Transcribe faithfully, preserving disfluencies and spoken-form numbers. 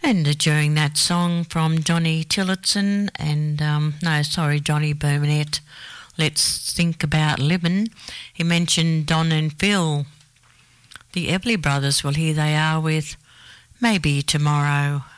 And during that song from Johnny Tillotson and, um, no, sorry, Johnny Burnett, Let's Think About Living, he mentioned Don and Phil, the Everly Brothers. Well, here they are with Maybe Tomorrow.